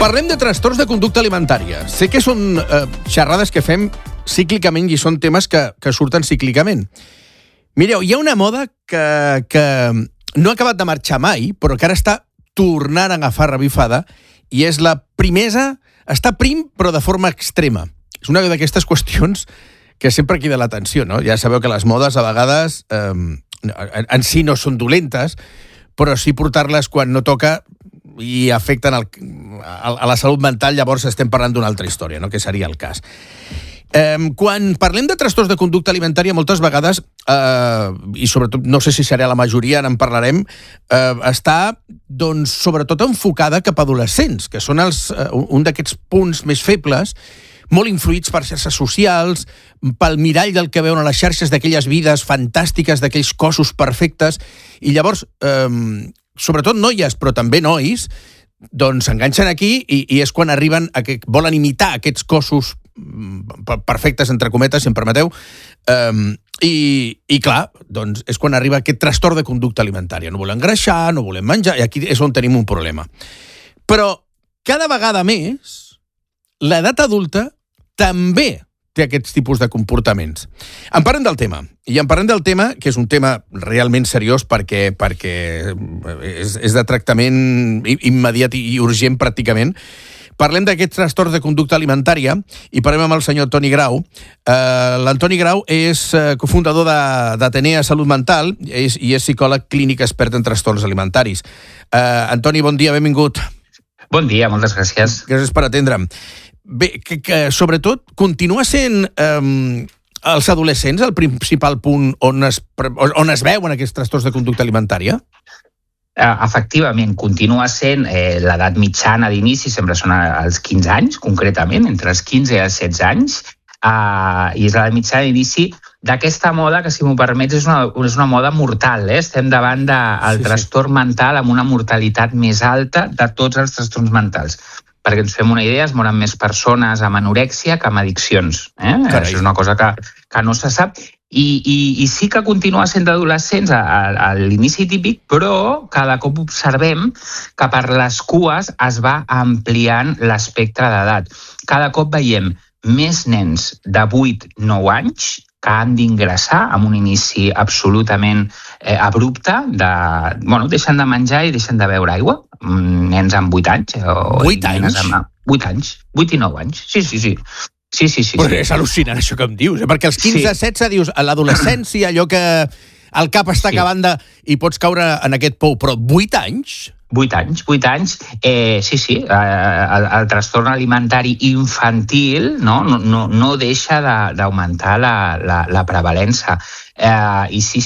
Parlem de trastorns de conducta alimentària. Sé que són xerrades que fem cíclicament i són temes que surten cíclicament. Mireu, hi ha una moda que no ha acabat de marxar mai, però que ara està tornant a agafar revifada, i és la primesa, està prim, però de forma extrema. És una d'aquestes qüestions que sempre crida l'atenció, no? Ja sabeu que les modes a vegades en si no són dolentes, però sí portar-les quan no toca i afecten a la salut mental, llavors estem parlant d'una altra història, no? Que seria el cas. Quan parlem de trastorns de conducta alimentària, moltes vegades, i sobretot, no sé si serà la majoria, en parlarem, està, doncs, sobretot enfocada cap a adolescents, que són un d'aquests punts més febles, molt influïts per xarxes socials, pel mirall del que veuen a les xarxes, d'aquelles vides fantàstiques, d'aquells cossos perfectes, i llavors, sobretot noies, però també nois, doncs s'enganxen aquí i és quan arriben a que volen imitar aquests cossos perfectes, entre cometes, si em permeteu, i clar, doncs és quan arriba aquest trastorn de conducta alimentària. No volem engreixar, no volem menjar, i aquí és on tenim un problema. Però cada vegada més, l'edat adulta també té aquests tipus de comportaments. En parlem del tema, i en parlem del tema, que és un tema realment seriós perquè és de tractament immediat i urgent pràcticament. Parlem d'aquests trastorns de conducta alimentària i parlem amb el senyor Antoni Grau. L'Antoni Grau és cofundador d'Atenea Salut Mental i és psicòleg clínic expert en trastorns alimentaris. Antoni, bon dia, benvingut. Bon dia, moltes gràcies. Gràcies per atendre'm. Bé, que sobretot continua sent els adolescents el principal punt on es veuen aquests trastorns de conducta alimentària? Efectivament, continua sent l'edat mitjana d'inici, sempre són als 15 anys, concretament, entre els 15 i els 16 anys, i és l'edat mitjana d'inici d'aquesta moda que, si m'ho permets, és una moda mortal. Estem davant del trastorn mental amb una mortalitat més alta de tots els trastorns mentals. Perquè ens fem una idea, es moren més persones amb anorèxia que amb addiccions. Això és una cosa que no se sap. I sí que continua sent d'adolescents a l'inici típic, però cada cop observem que per les cues es va ampliant l'espectre d'edat. Cada cop veiem més nens de 8-9 anys que han d'ingressar amb un inici absolutament abrupte, deixen de menjar i deixen de beure aigua. Nens amb 8 anys. 8 anys? 8 anys, 8 i 9 anys, sí. Sí. Però és al·lucinant això que em dius, perquè als 15-16 dius, a l'adolescència, allò que el cap està acabant i pots caure en aquest pou, però 8 anys? 8 anys, sí. El trastorn alimentari infantil no deixa d'augmentar la prevalença. I sí,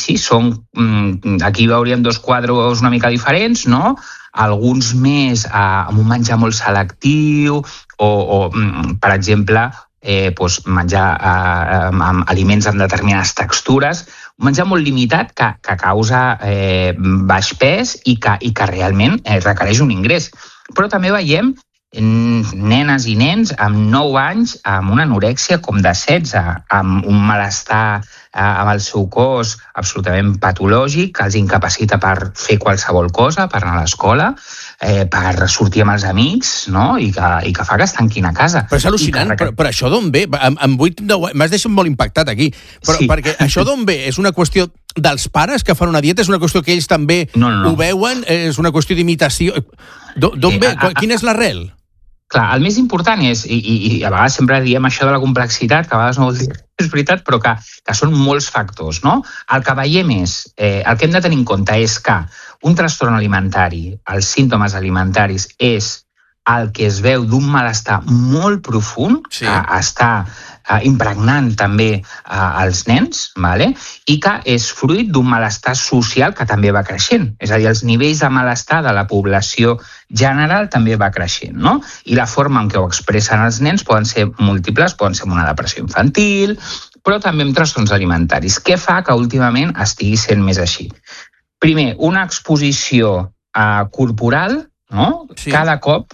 aquí veuríem dos quadres una mica diferents, no? Alguns més amb un menjar molt selectiu o per exemple, menjar aliments amb determinades textures, un menjar molt limitat que causa baix pes i que realment requereix un ingrés. Però també veiem nenes i nens amb 9 anys amb una anorèxia com de 16, amb un malestar amb el seu cos absolutament patològic, que els incapacita per fer qualsevol cosa, per anar a l'escola, per sortir amb els amics, no? I que fa que es tanquin a casa. Però és al·lucinant, però això d'on ve? Amb 8-9 anys, m'has deixat molt impactat aquí, però perquè això d'on ve? És una qüestió dels pares que fan una dieta? És una qüestió que ells també ho veuen? És una qüestió d'imitació? D'on ve? Quina és l'arrel? Clar, el més important és, i a vegades sempre diem això de la complexitat, que a vegades no vol dir és veritat, però que són molts factors, no? El que veiem és, el que hem de tenir en compte és que un trastorn alimentari, els símptomes alimentaris, és el que es veu d'un malestar molt profund, que està impregnant també als nens, i que és fruit d'un malestar social que també va creixent. És a dir, els nivells de malestar de la població general també va creixent, no? I la forma en què ho expressen els nens poden ser múltiples, poden ser una depressió infantil, però també amb trastorns alimentaris. Què fa que últimament estigui sent més així? Primer, una exposició corporal, no? Cada cop,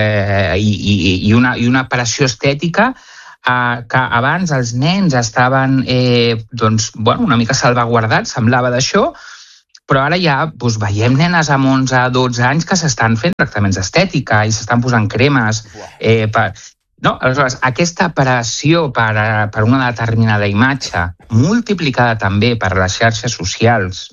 i una pressió estètica que abans els nens estaven una mica salvaguardats, semblava d'això, Però ara ja veiem nenes amb 11-12 anys que s'estan fent tractaments d'estètica i s'estan posant cremes. Aleshores, aquesta pressió per una determinada imatge, multiplicada també per les xarxes socials,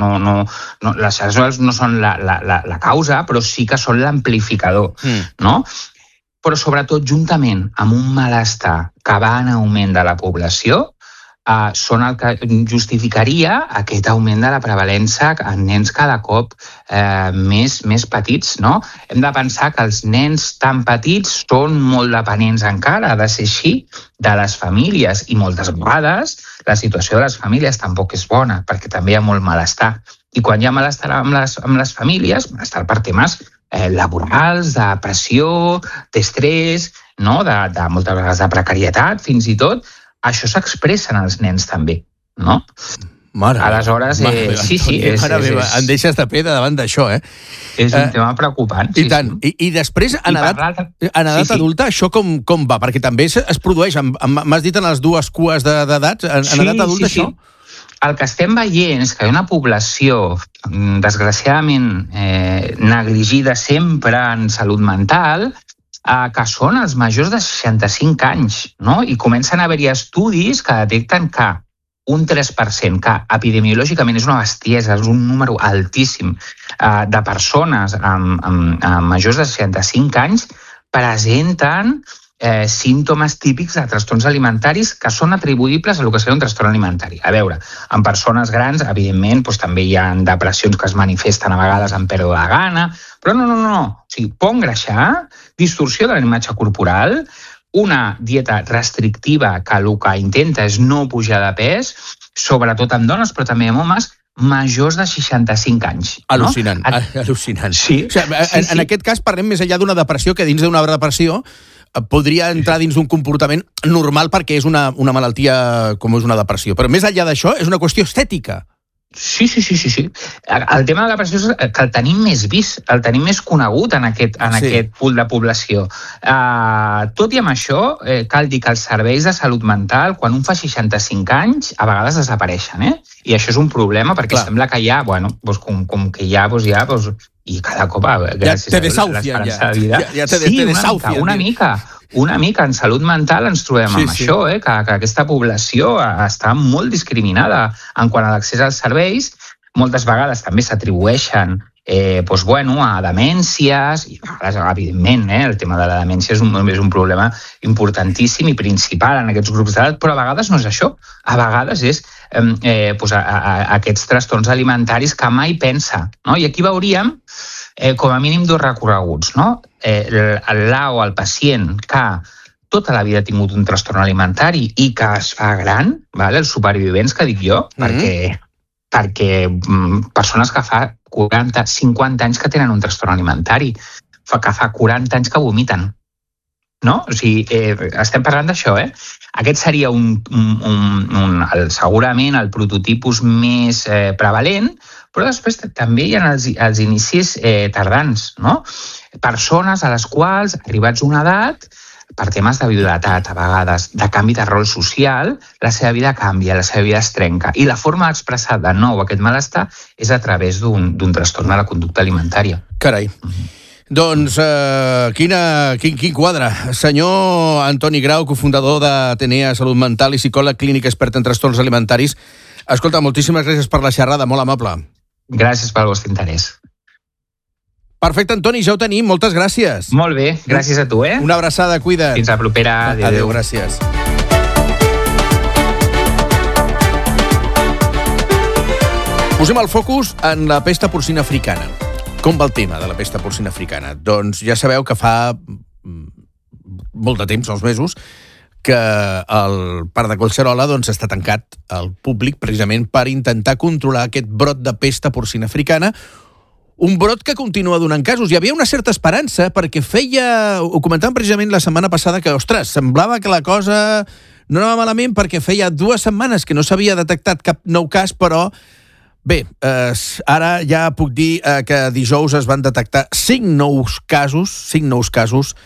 les xarxes socials no són la causa, però sí que són l'amplificador, no? Però sobretot juntament amb un malestar que va en augment de la població, són el que justificaria aquest augment de la prevalença en nens cada cop més petits, no? Hem de pensar que els nens tan petits són molt dependents encara, ha de ser així, de les famílies, i moltes vegades la situació de les famílies tampoc és bona, perquè també hi ha molt malestar. I quan hi ha malestar amb les famílies, malestar per temes laborals, de pressió, d'estrès, no? de moltes vegades de precarietat, fins i tot, això s'expressa en els nens també, no? Aleshores, sí. Em deixes de pedra davant d'això, eh? És un tema preocupant. I tant. I després, en edat adulta, això com va? Perquè també es produeix, m'has dit en les dues cues d'edats, en edat adulta això? El que estem veient és que hi ha una població, desgraciadament, negligida sempre en salut mental, que són els majors de 65 anys, no? I comencen a haver-hi estudis que detecten que un 3%, que epidemiològicament és una bestiesa, és un número altíssim de persones amb majors de 65 anys, presenten símptomes típics de trastorns alimentaris que són atribuïbles a el que seria un trastorn alimentari. A veure, en persones grans, evidentment, també hi ha depressions que es manifesten a vegades en pèrdua de gana, però no. O sigui, pont greixar, distorsió de la imatge corporal, una dieta restrictiva que el que intenta és no pujar de pes, sobretot en dones, però també en homes, majors de 65 anys. Al·lucinant, al·lucinant. Sí. O sigui, en aquest cas parlem més enllà d'una depressió, que dins d'una depressió podria entrar dins d'un comportament normal perquè és una malaltia com és una depressió. Però més enllà d'això, és una qüestió estètica. Sí. El tema de la depressió és que el tenim més vist, el tenim més conegut en aquest pool de població. Tot i amb això, cal dir que els serveis de salut mental, quan un fa 65 anys, a vegades desapareixen, I això és un problema perquè sembla que ja, com que ja, i cada cop, gràcies a l'esperança de vida... Sí, una mica en salut mental ens trobem amb això, que aquesta població està molt discriminada en quant a l'accés als serveis. Moltes vegades també s'atribueixen a demències, i evidentment el tema de la demència és un problema importantíssim i principal en aquests grups d'edat, però a vegades no és això. A vegades és aquests trastorns alimentaris que mai pensa, no? I aquí veuríem com a mínim dos recorreguts, no? El pacient que tota la vida ha tingut un trastorn alimentari i que es fa gran, els supervivents que dic jo, perquè persones que fa 40, 50 anys que tenen un trastorn alimentari, que fa 40 anys que vomiten, no? O sigui, estem parlant d'això, Aquest seria segurament el prototipus més prevalent, però després també hi ha els inicis tardans, no? Persones a les quals, arribats a una edat, per temes de viudetat, a vegades, de canvi de rol social, la seva vida canvia, la seva vida es trenca. I la forma d'expressar de nou aquest malestar és a través d'un trastorn de la conducta alimentària. Carai. Doncs quin quadre. Senyor Antoni Grau, cofundador d'Atenea Salut Mental i psicòleg clínic expert en trastorns alimentaris. Escolta, moltíssimes gràcies per la xerrada, molt amable. Gràcies pel vostre interès. Perfecte, Antoni, ja ho tenim. Moltes gràcies. Molt bé, gràcies a tu, Una abraçada, cuida't. Fins la propera. Adéu, gràcies. Posem el focus en la pesta porcina africana. Com va el tema de la pesta porcina africana? Doncs ja sabeu que fa molt de temps, 2 mesos, que el parc de Collserola està tancat al públic precisament per intentar controlar aquest brot de pesta porcina africana, un brot que continua donant casos. Hi havia una certa esperança perquè ho comentàvem precisament la setmana passada, que, ostres, semblava que la cosa no anava malament perquè feia 2 setmanes que no s'havia detectat cap nou cas, però bé, ara ja puc dir que dijous es van detectar 5 nous casos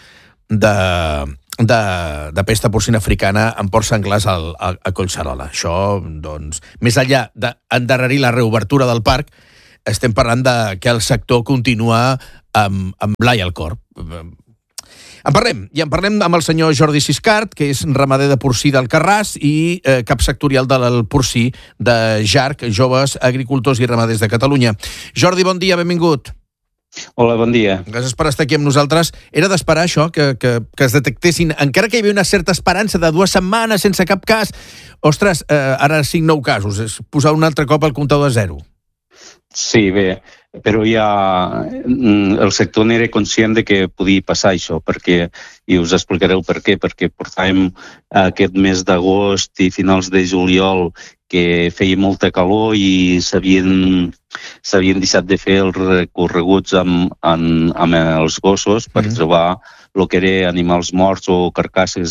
de pesta porcina africana en porcs senglars a Collserola. Això, doncs, més enllà d'endarrerir la reobertura del parc, estem parlant de que el sector continua amb l'ai al cor. En parlem amb el senyor Jordi Siscart, que és ramader de porcí d'Alcarràs i cap sectorial del porcí de JARC, Joves Agricultors i Ramaders de Catalunya. Jordi, bon dia, benvingut. Hola, bon dia. Gràcies per estar aquí amb nosaltres. Era d'esperar això, que es detectessin, encara que hi havia una certa esperança de 2 setmanes sense cap cas. Ostres, ara 5-9 casos, és posar un altre cop el comptador a 0. Sí, bé, però ja el sector n'era conscient de que podia passar això, perquè, i us explicaré el per què, perquè portàvem aquest mes d'agost i finals de juliol que feia molta calor i s'havien deixat de fer els recorreguts amb els gossos per trobar el que eren animals morts o carcasses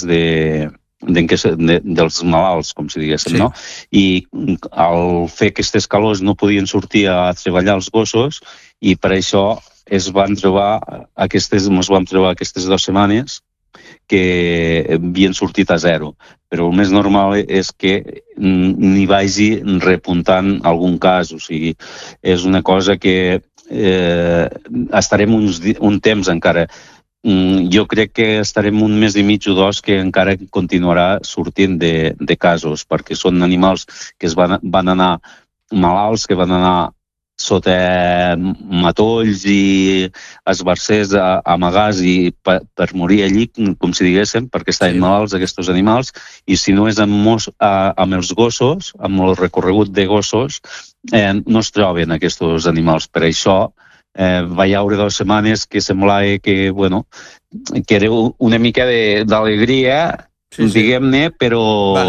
dels malalts, com si diguéssim, sí. No? I al fer aquestes calors no podien sortir a treballar els gossos i per això ens vam trobar aquestes 2 setmanes que havien sortit a 0. Però el més normal és que n'hi vagi repuntant algun cas, o sigui, és una cosa que estarem un temps encara. Jo crec que estarem un mes i mig o 2 que encara continuarà sortint de casos, perquè són animals que van anar malalts, que van anar sota matolls i esbarcers amagats i per morir allí, com si diguéssim, perquè estaven malalts aquests animals, i si no és amb els gossos, amb el recorregut de gossos, no es troben aquests animals. Per això va hi haure 2 setmanes que semblava que, bueno, que era una mica d'alegria, diguem-ne, però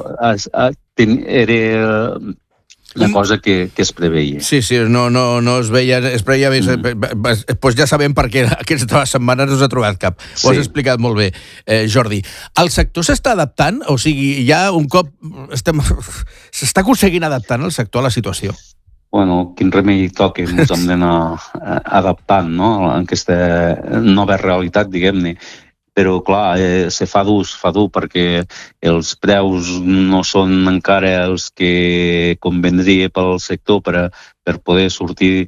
era la cosa que es preveia. Sí, no es veia més. Doncs ja sabem per què aquestes 2 setmanes no s'ha trobat cap. Ho has explicat molt bé, Jordi. El sector s'està adaptant? O sigui, ja un cop s'està aconseguint adaptant el sector a la situació? Bueno, quin remei toca, ens hem d'anar adaptant, no?, a aquesta nova realitat, diguem-ne. Però, clar, se fa dur perquè els preus no són encara els que convendria pel sector per poder sortir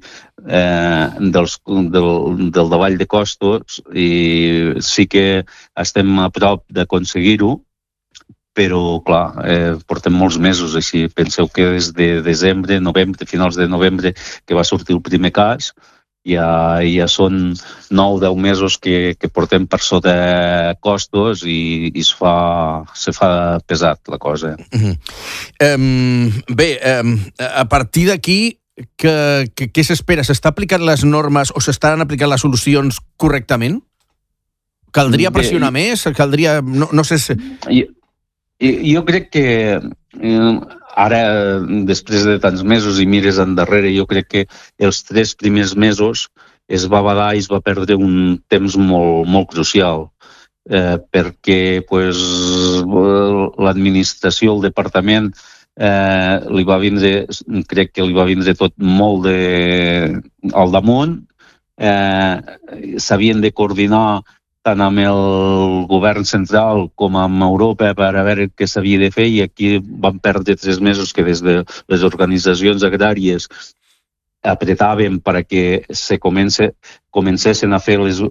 del davall de costos, i sí que estem a prop d'aconseguir-ho, però, clar, portem molts mesos així. Penseu que des de desembre, novembre, finals de novembre, que va sortir el primer cas, ja són 9-10 mesos que portem per sota costos i se fa pesat la cosa. Bé, a partir d'aquí, què s'espera? S'està aplicant les normes o s'estan aplicant les solucions correctament? Caldria pressionar més? Caldria... No sé si... Jo crec que ara, després de tants mesos i mires endarrere, jo crec que els 3 primers mesos es va badar i es va perdre un temps molt, molt crucial, perquè l'administració, el departament, crec que li va vindre tot molt al damunt, s'havien de coordinar tant amb el govern central com amb Europa per a veure què s'havia de fer, i aquí van perdre 3 mesos que des de les organitzacions agràries apretàvem perquè se comencessin a fer les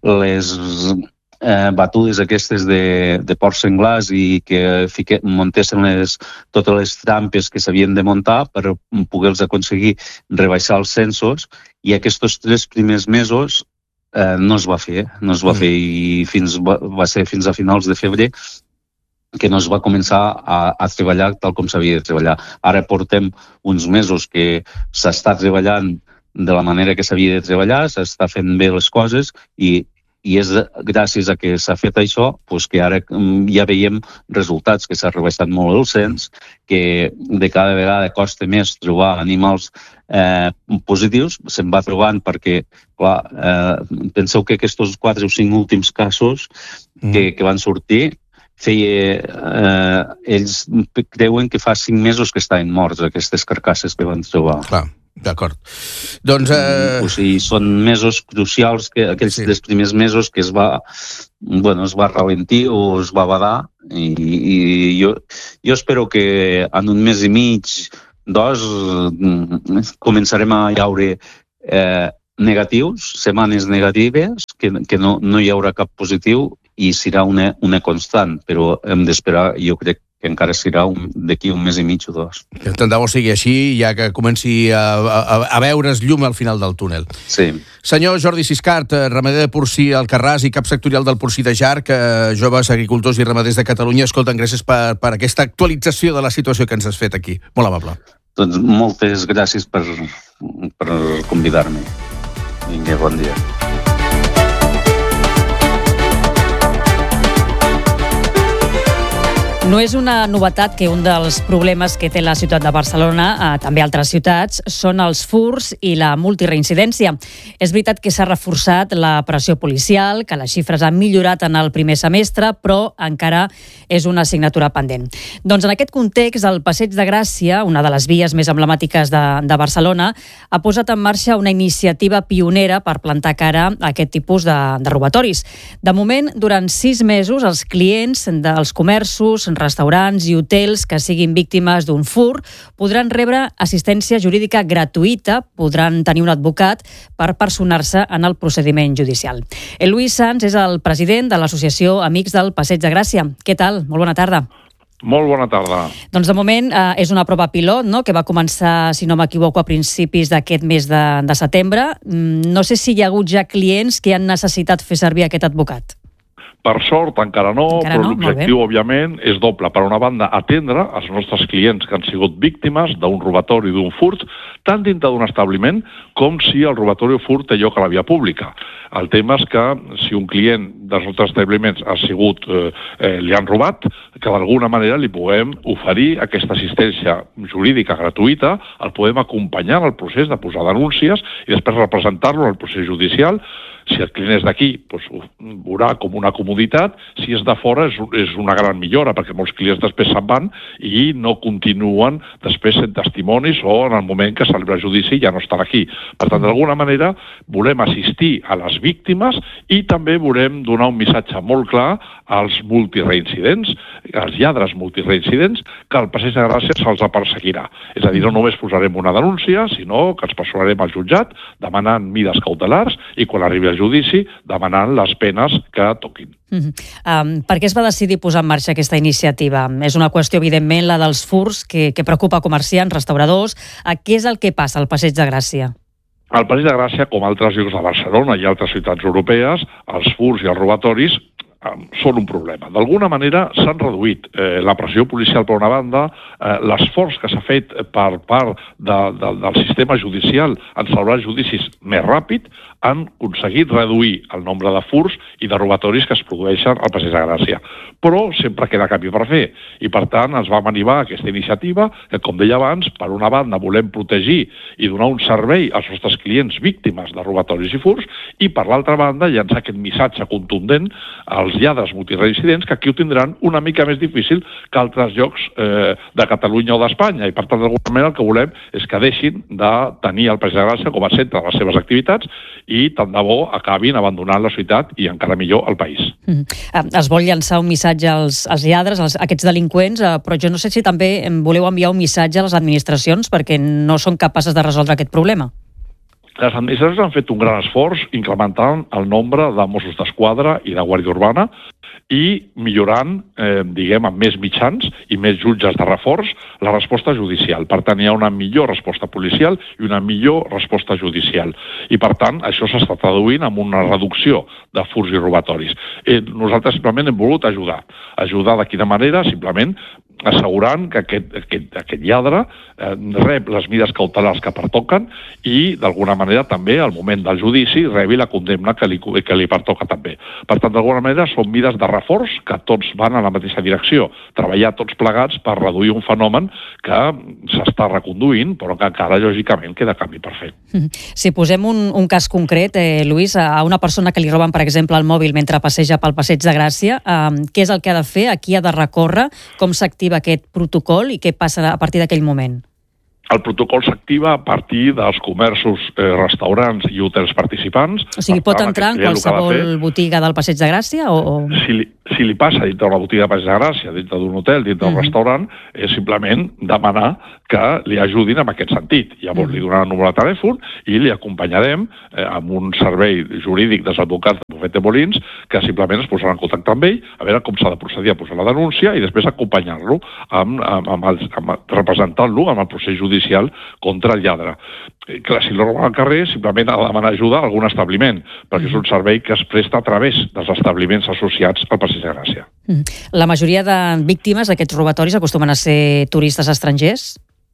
batudes aquestes de porcs senglars i que muntessin totes les trampes que s'havien de muntar per poder-los aconseguir rebaixar els censos, i aquests 3 primers mesos no es va fer, i va ser fins a finals de febrer que no es va començar a treballar tal com s'havia de treballar. Ara portem uns mesos que s'està treballant de la manera que s'havia de treballar, s'està fent bé les coses, i és gràcies a que s'ha fet això que ara ja veiem resultats, que s'ha rebaixat molt el cens, que de cada vegada costa més trobar animals positius. Se'n va trobant perquè, clar, penseu que aquests 4 o 5 últims casos que van sortir, ells creuen que fa 5 mesos que estaven morts aquestes carcasses que van trobar. Clar. D'acord. Doncs... O sigui, són mesos crucials, aquells 3 primers mesos que es va ralentir o es va badar, i jo espero que en un mes i mig començarem a haure negatius, setmanes negatives, que no hi haurà cap positiu i serà una constant, però hem d'esperar, jo crec que encara serà d'aquí un mes i mig o dos. Tant de bo sigui així, ja que comenci a veure's llum al final del túnel. Sí. Senyor Jordi Siscart, ramader de porcí al Alcarràs i cap sectorial del porcí de Jarc, joves agricultors i ramaders de Catalunya, escolten, gràcies per aquesta actualització de la situació que ens has fet aquí. Molt amable. Doncs moltes gràcies per convidar-me. Vinga, bon dia. No és una novetat que un dels problemes que té la ciutat de Barcelona, també altres ciutats, són els furts i la multireincidència. És veritat que s'ha reforçat la pressió policial, que les xifres han millorat en el primer semestre, però encara és una assignatura pendent. Doncs en aquest context, el Passeig de Gràcia, una de les vies més emblemàtiques de Barcelona, ha posat en marxa una iniciativa pionera per plantar cara a aquest tipus de robatoris. De moment, durant 6 mesos, els clients dels comerços, restaurants i hotels que siguin víctimes d'un furt podran rebre assistència jurídica gratuïta, podran tenir un advocat per personar-se en el procediment judicial. El Lluís Sans és el president de l'Associació Amics del Passeig de Gràcia. Què tal? Molt bona tarda. Molt bona tarda. Doncs de moment és una prova pilot, no?, que va començar, si no m'equivoco, a principis d'aquest mes de setembre. No sé si hi ha hagut ja clients que han necessitat fer servir aquest advocat. Per sort, encara no, però l'objectiu, òbviament, és doble. Per una banda, atendre els nostres clients que han sigut víctimes d'un robatori o d'un furt, tant dintre d'un establiment com si el robatori o furt té lloc a la via pública. El tema és que si un client dels nostres establiments li han robat, que d'alguna manera li puguem oferir aquesta assistència jurídica gratuïta, el podem acompanyar en el procés de posar denúncies i després representar-lo en el procés judicial. Si el client és d'aquí, doncs ho veurà com una comoditat. Si és de fora, és una gran millora, perquè molts clients després se'n van i no continuen després sent testimonis o en el moment que celebra el judici ja no estan aquí. Per tant, d'alguna manera, volem assistir a les víctimes i també volem donar un missatge molt clar als multireincidents, als lladres multireincidents, que el Passeig de Gràcia se'ls perseguirà. És a dir, no només posarem una denúncia, sinó que ens personarem al jutjat demanant mides cautelars i quan arribi el judici demanant les penes que toquin. Per què es va decidir posar en marxa aquesta iniciativa? És una qüestió, evidentment, la dels furts que preocupa comerciants, restauradors. Què és el que passa al Passeig de Gràcia? Al Passeig de Gràcia, com altres llocs de Barcelona i altres ciutats europees, els furts i els robatoris són un problema. D'alguna manera s'han reduït la pressió policial per una banda, l'esforç que s'ha fet per part del sistema judicial en celebrar judicis més ràpid, han aconseguit reduir el nombre de furts i de robatoris que es produeixen al Passeig de Gràcia. Però sempre queda camí per fer i, per tant, ens vam animar a aquesta iniciativa que, com deia abans, per una banda volem protegir i donar un servei als nostres clients víctimes de robatoris i furts i, per l'altra banda, llançar aquest missatge contundent als lladres multireincidents que aquí ho tindran una mica més difícil que altres llocs de Catalunya o d'Espanya i, per tant, d'alguna manera el que volem és que deixin de tenir el Passeig de Gràcia com a centre de les seves activitats i tant de bo acabin abandonant la ciutat i encara millor el país. Es vol llançar un missatge als lladres, a aquests delinqüents, però jo no sé si també voleu enviar un missatge a les administracions perquè no són capaces de resoldre aquest problema. Les administracions han fet un gran esforç incrementant el nombre de Mossos d'Esquadra i de Guàrdia Urbana i millorant, amb més mitjans i més jutges de reforç, la resposta judicial. Per tant, hi ha una millor resposta policial i una millor resposta judicial. I, per tant, això s'està traduint en una reducció de furts i robatoris. Nosaltres simplement hem volgut ajudar. Ajudar de quina manera? Simplement assegurant que aquest lladre rep les mides cautelars que pertoquen i, d'alguna manera, també, al moment del judici, rebi la condemna que li pertoca també. Per tant, d'alguna manera, són mides de reforç que tots van a la mateixa direcció. Treballar tots plegats per reduir un fenomen que s'està reconduint, però que encara, lògicament, queda camí per fer. Si posem un cas concret, Lluís, a una persona que li roben, per exemple, el mòbil mentre passeja pel Passeig de Gràcia, què és el que ha de fer? A qui ha de recórrer? Com s'activa aquest protocol i què passa a partir d'aquell moment? El protocol s'activa a partir dels comerços, restaurants i hotels participants. O sigui, pot entrar en qualsevol botiga del Passeig de Gràcia? si li passa dintre d'una botiga de Passeig de Gràcia, dintre d'un hotel, dintre d'un restaurant, és simplement demanar que li ajudin en aquest sentit. Llavors li donaran el número de telèfon i li acompanyarem amb un servei jurídic dels advocats de Bufet de Molins que simplement es posaran en contacte amb ell, a veure com s'ha de procedir a posar la denúncia i després acompanyar-lo, representant-lo en el procés judicial contra el lladre. Clar, si lo roben al carrer, simplement ha de demanar ajuda a algun establiment, perquè és un servei que es presta a través dels establiments associats al Passeig de Gràcia. La majoria de víctimes d'aquests robatoris acostumen a ser turistes estrangers?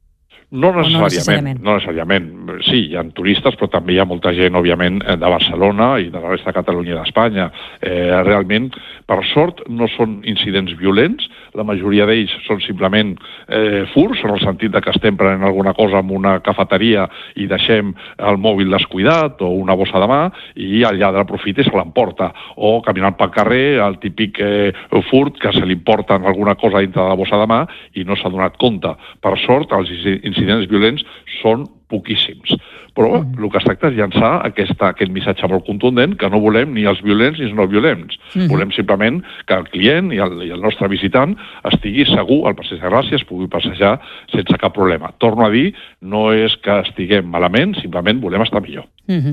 No necessàriament. Sí, hi ha turistes, però també hi ha molta gent, òbviament, de Barcelona i de la resta de Catalunya i d'Espanya. Realment, per sort, no són incidents violents. La majoria d'ells són simplement furs, en el sentit que estem prenent alguna cosa en una cafeteria i deixem el mòbil descuidat o una bossa de mà i el lladre aprofita i se l'emporta. O caminant pel carrer, el típic furt que se li porten alguna cosa dintre de la bossa de mà i no s'ha donat compte. Per sort, els incidents violents són poquíssims. Però el que es tracta és llançar aquest missatge molt contundent que no volem ni els violents ni els no violents. Volem simplement que el client i el nostre visitant estigui segur al Passeig de Gràcia, es pugui passejar sense cap problema. Torno a dir, no és que estiguem malament, simplement volem estar millor.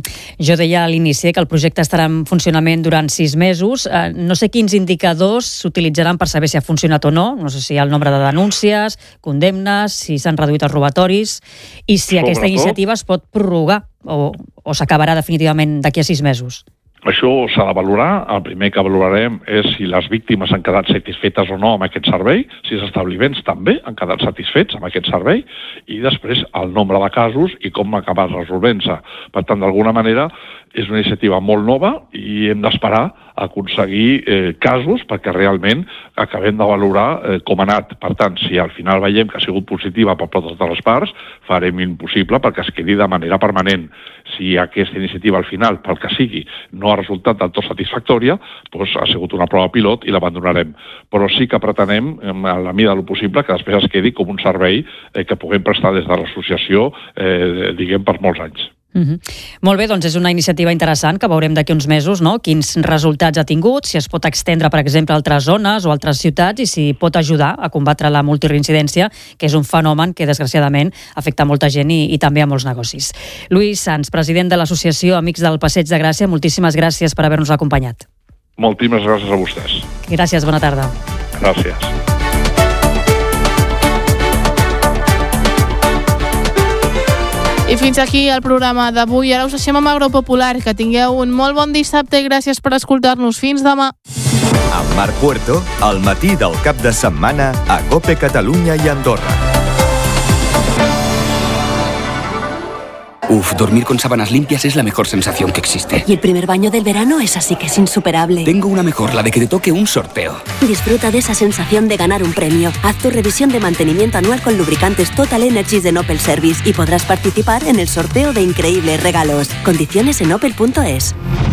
Jo deia a l'inici que el projecte estarà en funcionament durant 6 mesos. No sé quins indicadors s'utilitzaran per saber si ha funcionat o no. No sé si hi ha el nombre de denúncies, condemnes, si s'han reduït els robatoris i si aquesta iniciativa es pot prorrogar o s'acabarà definitivament d'aquí a 6 mesos. Això s'ha de valorar. El primer que valorarem és si les víctimes han quedat satisfetes o no amb aquest servei, si els establiments també han quedat satisfets amb aquest servei, i després el nombre de casos i com ha acabat resolvent-se. Per tant, d'alguna manera, és una iniciativa molt nova i hem d'esperar a aconseguir casos perquè realment acabem de valorar com ha anat. Per tant, si al final veiem que ha sigut positiva per totes les parts, farem l'impossible perquè es quedi de manera permanent. Si aquesta iniciativa al final, pel que sigui, no ha resultat del tot satisfactòria, doncs ha sigut una prova pilot i l'abandonarem. Però sí que pretenem, a la mida del possible, que després es quedi com un servei que puguem prestar des de l'associació, diguem, per molts anys. Molt bé, doncs és una iniciativa interessant que veurem d'aquí uns mesos, no? Quins resultats ha tingut, si es pot extendre, per exemple, a altres zones o altres ciutats i si pot ajudar a combatre la multireincidència, que és un fenomen que, desgraciadament, afecta molta gent i també a molts negocis. Lluís Sans, president de l'Associació Amics del Passeig de Gràcia, moltíssimes gràcies per haver-nos acompanyat. Moltíssimes gràcies a vostès. Gràcies, bona tarda. Gràcies. I fins aquí el programa d'avui. Ara us deixem amb Agropopular. Que tingueu un molt bon dissabte i gràcies per escoltar-nos. Fins demà. Amb Marc Puerto, al matí del cap de setmana a COPE Catalunya i Andorra. Uf, dormir con sábanas limpias es la mejor sensación que existe. Y el primer baño del verano es así que es insuperable. Tengo una mejor, la de que te toque un sorteo. Disfruta de esa sensación de ganar un premio. Haz tu revisión de mantenimiento anual con lubricantes Total Energies de Opel Service y podrás participar en el sorteo de increíbles regalos. Condiciones en opel.es.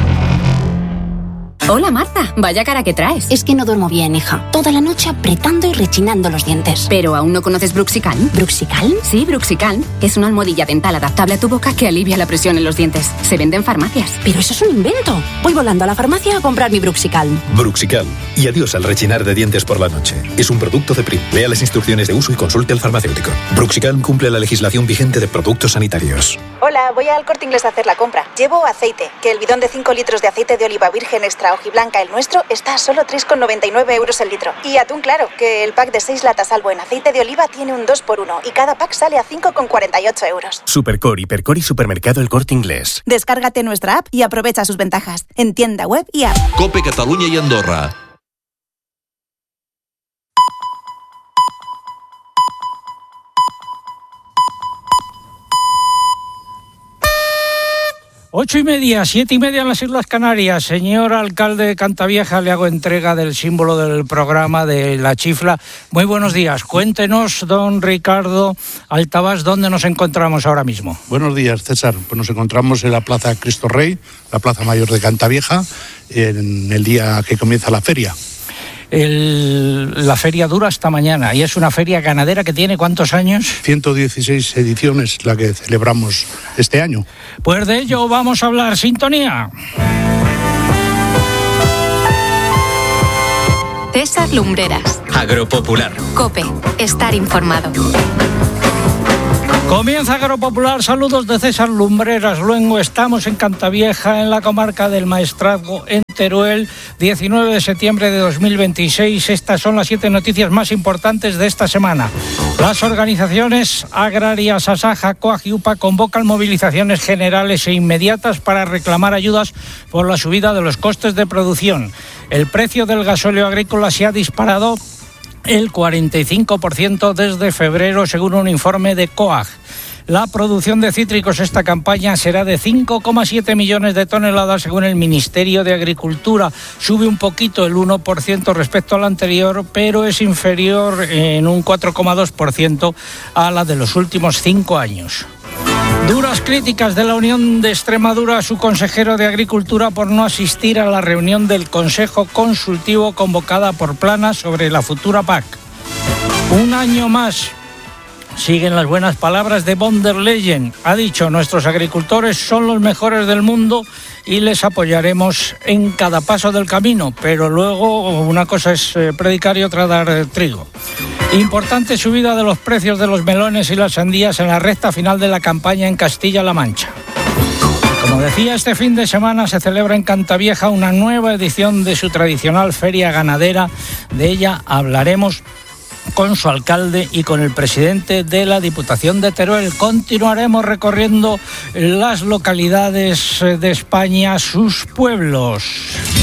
Hola Marta, vaya cara que traes. Es que no duermo bien, hija. Toda la noche apretando y rechinando los dientes. ¿Pero aún no conoces Bruxicalm? ¿Bruxicalm? Sí, Bruxicalm. Es una almohadilla dental adaptable a tu boca que alivia la presión en los dientes. Se vende en farmacias. Pero eso es un invento. Voy volando a la farmacia a comprar mi Bruxicalm. Bruxicalm. Y adiós al rechinar de dientes por la noche. Es un producto de PRIM. Lea las instrucciones de uso y consulte al farmacéutico. Bruxicalm cumple la legislación vigente de productos sanitarios. Hola, voy al Corte Inglés a hacer la compra. Llevo aceite, que el bidón de 5 litros de aceite de oliva virgen extra hojiblanca, el nuestro, está a solo 3,99 euros el litro. Y atún claro, que el pack de 6 latas Albo en aceite de oliva tiene un 2x1 y cada pack sale a 5,48 euros. Supercor, Hipercor y Supermercado El Corte Inglés. Descárgate nuestra app y aprovecha sus ventajas en tienda web y app. COPE Catalunya i Andorra. Ocho y media, 7:30 en las Islas Canarias. Señor alcalde de Cantavieja, le hago entrega del símbolo del programa de la chifla. Muy buenos días. Cuéntenos, don Ricardo Altabás, ¿dónde nos encontramos ahora mismo? Buenos días, César. Pues nos encontramos en la Plaza Cristo Rey, la Plaza Mayor de Cantavieja, en el día que comienza la feria. La feria dura hasta mañana y es una feria ganadera que tiene ¿cuántos años? 116 ediciones la que celebramos este año. Pues de ello vamos a hablar. Sintonía. César Lumbreras. Agropopular. COPE. Estar informado. Comienza Agropopular, saludos de César Lumbreras. Luego estamos en Cantavieja, en la comarca del Maestrazgo, en Teruel, 19 de septiembre de 2026. Estas son las 7 noticias más importantes de esta semana. Las organizaciones agrarias Asaja, COAG y UPA convocan movilizaciones generales e inmediatas para reclamar ayudas por la subida de los costes de producción. El precio del gasóleo agrícola se ha disparado el 45% desde febrero, según un informe de COAG. La producción de cítricos esta campaña será de 5,7 millones de toneladas, según el Ministerio de Agricultura. Sube un poquito, el 1% respecto al anterior, pero es inferior en un 4,2% a la de los últimos 5 años. Duras críticas de la Unión de Extremadura a su consejero de Agricultura por no asistir a la reunión del Consejo Consultivo convocada por Planas sobre la futura PAC. Un año más. Siguen las buenas palabras de von der Leyen. Ha dicho, nuestros agricultores son los mejores del mundo y les apoyaremos en cada paso del camino. Pero luego una cosa es predicar y otra dar trigo. Importante subida de los precios de los melones y las sandías en la recta final de la campaña en Castilla-La Mancha. Como decía, este fin de semana se celebra en Cantavieja una nueva edición de su tradicional feria ganadera. De ella hablaremos con su alcalde y con el presidente de la Diputación de Teruel. Continuaremos recorriendo las localidades de España, sus pueblos.